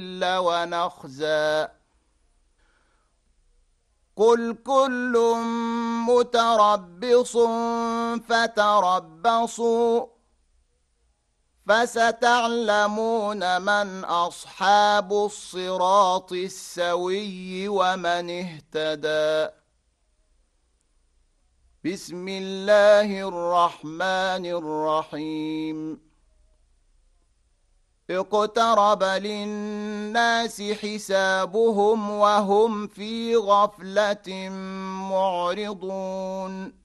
ونخزى قل كل متربص فتربصوا فستعلمون من أصحاب الصراط السوي ومن اهتدى. بسم الله الرحمن الرحيم اقترب للناس حسابهم وهم في غفلة معرضون